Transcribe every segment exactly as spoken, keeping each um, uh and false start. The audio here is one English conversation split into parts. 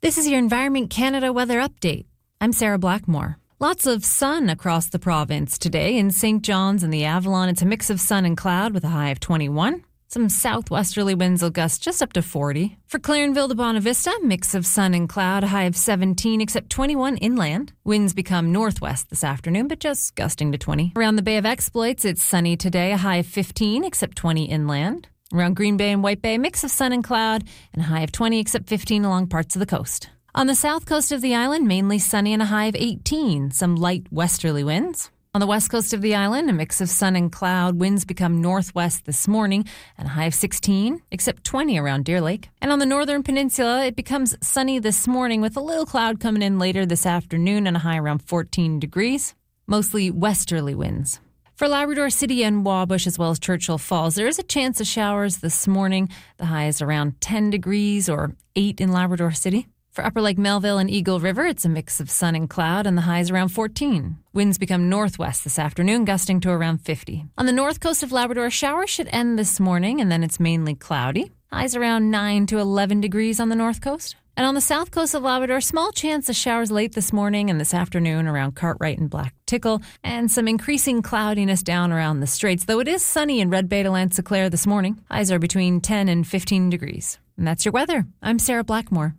This is your Environment Canada weather update. I'm Sarah Blackmore. Lots of sun across the province today. In Saint John's and the Avalon, it's a mix of sun and cloud with a high of twenty-one. Some southwesterly winds will gust just up to forty. For Clarenville to Bonavista, mix of sun and cloud, a high of seventeen, except twenty-one inland. Winds become northwest this afternoon, but just gusting to twenty. Around the Bay of Exploits, it's sunny today, a high of fifteen, except twenty inland. Around Green Bay and White Bay, mix of sun and cloud, and a high of twenty, except fifteen along parts of the coast. On the south coast of the island, mainly sunny and a high of eighteen, some light westerly winds. On the west coast of the island, a mix of sun and cloud. Winds become northwest this morning and a high of sixteen, except twenty around Deer Lake. And on the northern peninsula, it becomes sunny this morning with a little cloud coming in later this afternoon and a high around fourteen degrees. Mostly westerly winds. For Labrador City and Wabush, as well as Churchill Falls, there is a chance of showers this morning. The high is around ten degrees or eight in Labrador City. For Upper Lake Melville and Eagle River, it's a mix of sun and cloud, and the high is around fourteen. Winds become northwest this afternoon, gusting to around fifty. On the north coast of Labrador, showers should end this morning, and then it's mainly cloudy. Highs around nine to eleven degrees on the north coast. And on the south coast of Labrador, small chance of showers late this morning and this afternoon around Cartwright and Black Tickle, and some increasing cloudiness down around the Straits, though it is sunny in Red Bay to Lanse-Claire this morning. Highs are between ten and fifteen degrees. And that's your weather. I'm Sarah Blackmore.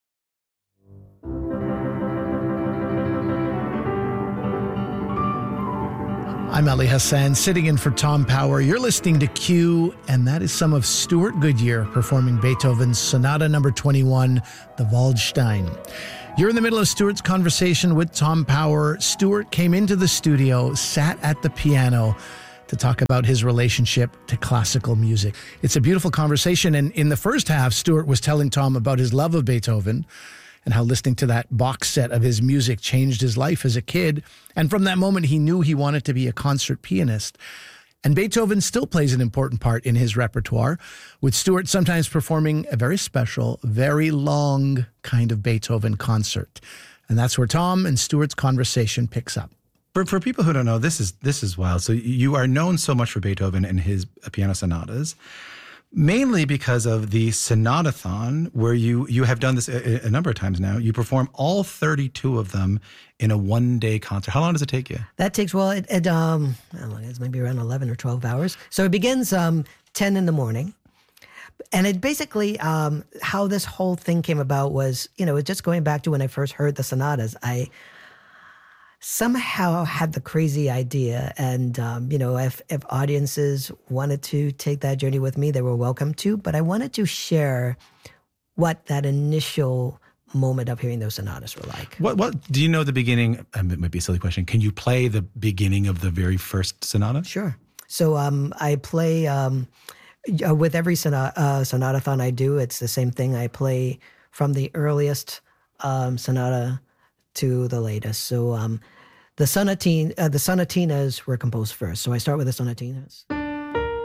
I'm Ali Hassan, sitting in for Tom Power. You're listening to Q, and that is some of Stuart Goodyear performing Beethoven's Sonata Number twenty-one, the Waldstein. You're in the middle of Stuart's conversation with Tom Power. Stuart came into the studio, sat at the piano to talk about his relationship to classical music. It's a beautiful conversation, and in the first half, Stuart was telling Tom about his love of Beethoven and how listening to that box set of his music changed his life as a kid. And from that moment, he knew he wanted to be a concert pianist. And Beethoven still plays an important part in his repertoire, with Stuart sometimes performing a very special, very long kind of Beethoven concert. And that's where Tom and Stuart's conversation picks up. For for people who don't know, this is this is wild. So you are known so much for Beethoven and his piano sonatas, mainly because of the Sonatathon, where you you have done this a, a number of times now. You perform all thirty-two of them in a one-day concert. How long does it take you? That takes, well, it, it um, I don't know, it's maybe around eleven or twelve hours. So it begins um, ten in the morning. And it basically, um, how this whole thing came about was, you know, just going back to when I first heard the sonatas, I somehow had the crazy idea. And, um, you know, if, if audiences wanted to take that journey with me, they were welcome to. But I wanted to share what that initial moment of hearing those sonatas were like. What, what do you know the beginning? Um, it might be a silly question. Can you play the beginning of the very first sonata? Sure. So um, I play, um, uh, with every sonata, uh, sonatathon I do, it's the same thing. I play from the earliest um, sonata to the latest. So um, the sonatine, uh, the sonatinas were composed first. So I start with the sonatinas.